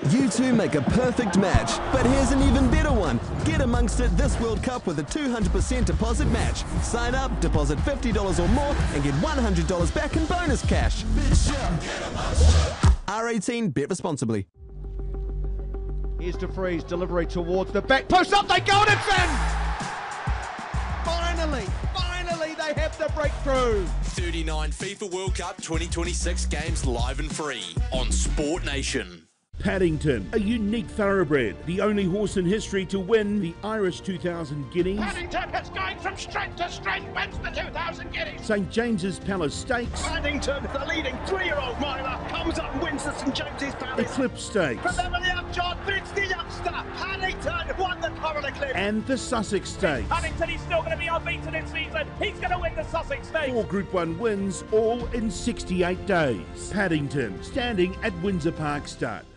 You two make a perfect match, but here's an even better one. Get amongst it this World Cup with a 200% deposit match. Sign up, deposit $50 or more, and get $100 back in bonus cash. R18, bet responsibly. Here's De Vries, delivery towards the back post, up they go, and it's in! Finally, they have the breakthrough. 39 FIFA World Cup 2026 games live and free on Sport Nation. Paddington, a unique thoroughbred, the only horse in history to win the Irish 2000 Guineas. Paddington is going from strength to strength, wins the 2000 Guineas. St James's Palace Stakes. Paddington, the leading 3-year-old miler, comes up and wins the St James's Palace. Eclipse Stakes. From Emily Upjohn beats the youngster. Paddington won the Coral Eclipse. And the Sussex Stakes. Paddington is still going to be unbeaten in season. He's going to win the Sussex Stakes. 4 Group 1 wins, all in 68 days. Paddington, standing at Windsor Park Stud.